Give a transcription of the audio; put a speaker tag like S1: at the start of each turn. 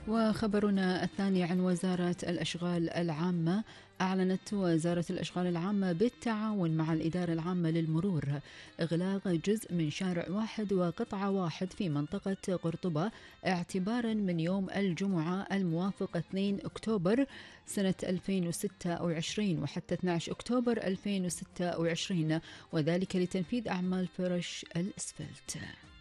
S1: وخبرنا الثاني عن وزارة الأشغال العامة. أعلنت وزارة الأشغال العامة بالتعاون مع الإدارة العامة للمرور إغلاق جزء من شارع واحد وقطعة واحد في منطقة قرطبة اعتبارا من يوم الجمعة الموافق 2 أكتوبر سنة 2026 وحتى 12 أكتوبر 2026، وذلك لتنفيذ أعمال فرش الإسفلت.